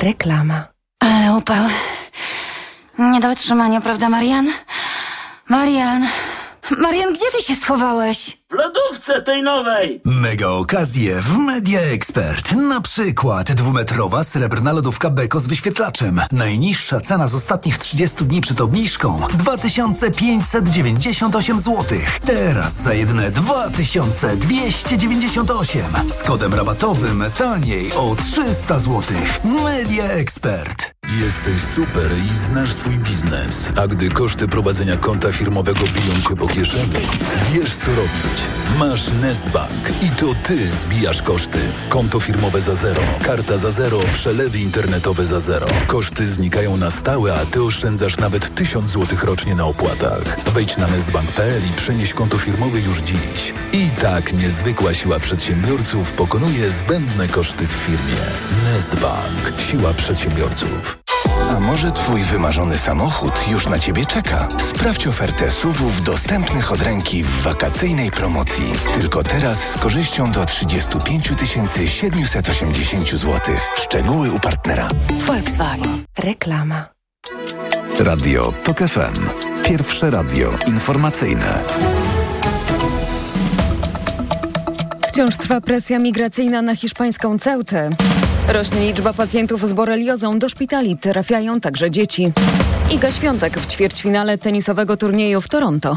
Reklama. Ale upał. Nie do wytrzymania, prawda, Marian? Marian, gdzie ty się schowałeś? W lodówce tej nowej! Mega okazje w Media Expert. Na przykład 2-metrowa srebrna lodówka Beko z wyświetlaczem. Najniższa cena z ostatnich 30 dni przed obniżką 2598 zł. Teraz za jedyne 2298. Z kodem rabatowym taniej o 300 zł. Media Expert. Jesteś super i znasz swój biznes. A gdy koszty prowadzenia konta firmowego biją cię po kieszeni, wiesz co robić. Masz Nestbank i to ty zbijasz koszty. Konto firmowe za zero, karta za zero, przelewy internetowe za zero. Koszty znikają na stałe, a ty oszczędzasz nawet 1000 zł rocznie na opłatach. Wejdź na nestbank.pl i przenieś konto firmowe już dziś. I tak niezwykła siła przedsiębiorców pokonuje zbędne koszty w firmie. Nestbank. Siła przedsiębiorców. A może twój wymarzony samochód już na ciebie czeka? Sprawdź ofertę SUV-ów dostępnych od ręki w wakacyjnej promocji. Tylko teraz z korzyścią do 35 780 zł. Szczegóły u partnera. Volkswagen. Reklama. Radio TOK FM. Pierwsze radio informacyjne. Wciąż trwa presja migracyjna na hiszpańską Ceutę. Rośnie liczba pacjentów z boreliozą, do szpitali trafiają także dzieci. Iga Świątek w ćwierćfinale tenisowego turnieju w Toronto.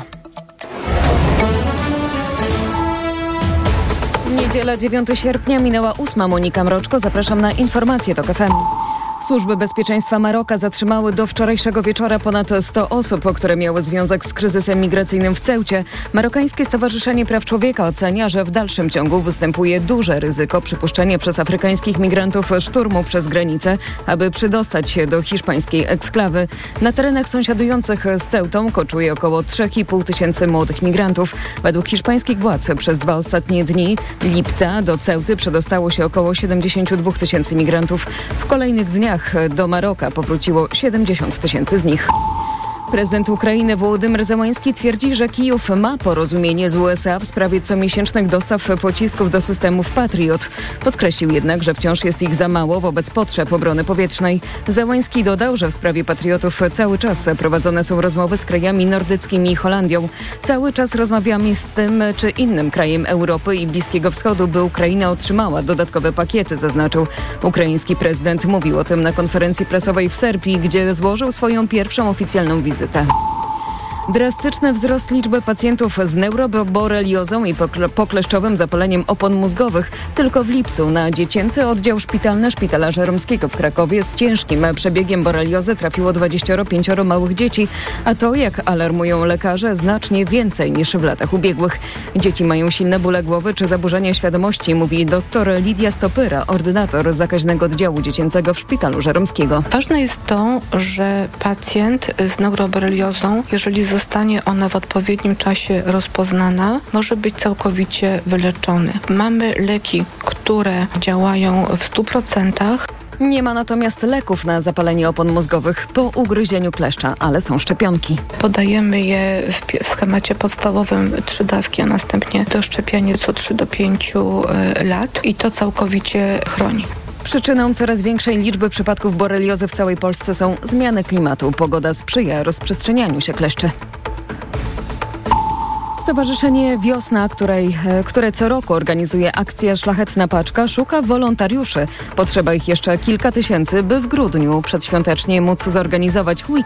Niedziela 9 sierpnia minęła 8. Monika Mroczko. Zapraszam na informacje TOK FM. Służby bezpieczeństwa Maroka zatrzymały do wczorajszego wieczora ponad 100 osób, które miały związek z kryzysem migracyjnym w Ceucie. Marokańskie Stowarzyszenie Praw Człowieka ocenia, że w dalszym ciągu występuje duże ryzyko przypuszczenia przez afrykańskich migrantów szturmu przez granicę, aby przydostać się do hiszpańskiej eksklawy. Na terenach sąsiadujących z Ceutą koczuje około 3,5 tysięcy młodych migrantów. Według hiszpańskich władz przez 2 ostatnie dni lipca do Ceuty przedostało się około 72 tysięcy migrantów. W kolejnych dniach do Maroka powróciło 70 tysięcy z nich. Prezydent Ukrainy Wołodymyr Zełański twierdzi, że Kijów ma porozumienie z USA w sprawie comiesięcznych dostaw pocisków do systemów Patriot. Podkreślił jednak, że wciąż jest ich za mało wobec potrzeb obrony powietrznej. Zełański dodał, że w sprawie Patriotów cały czas prowadzone są rozmowy z krajami nordyckimi i Holandią. Cały czas rozmawiamy z tym czy innym krajem Europy i Bliskiego Wschodu, by Ukraina otrzymała dodatkowe pakiety, zaznaczył. Ukraiński prezydent mówił o tym na konferencji prasowej w Serbii, gdzie złożył swoją pierwszą oficjalną wizytę. Drastyczny wzrost liczby pacjentów z neuroboreliozą i pokleszczowym zapaleniem opon mózgowych. Tylko w lipcu na dziecięcy oddział szpitalny Szpitala Żeromskiego w Krakowie z ciężkim przebiegiem boreliozy trafiło 25 małych dzieci, a to, jak alarmują lekarze, znacznie więcej niż w latach ubiegłych. Dzieci mają silne bóle głowy czy zaburzenia świadomości, mówi dr Lidia Stopyra, ordynator zakaźnego oddziału dziecięcego w Szpitalu Żeromskiego. Ważne jest to, że pacjent z neuroboreliozą, jeżeli zostanie ona w odpowiednim czasie rozpoznana, może być całkowicie wyleczony. Mamy leki, które działają w 100%. Nie ma natomiast leków na zapalenie opon mózgowych po ugryzieniu kleszcza, ale są szczepionki. Podajemy je w schemacie podstawowym 3 dawki, a następnie doszczepianie co 3 do 5 lat i to całkowicie chroni. Przyczyną coraz większej liczby przypadków boreliozy w całej Polsce są zmiany klimatu. Pogoda sprzyja rozprzestrzenianiu się kleszczy. Stowarzyszenie Wiosna, które co roku organizuje akcję Szlachetna Paczka, szuka wolontariuszy. Potrzeba ich jeszcze kilka tysięcy, by w grudniu przedświątecznie móc zorganizować weekend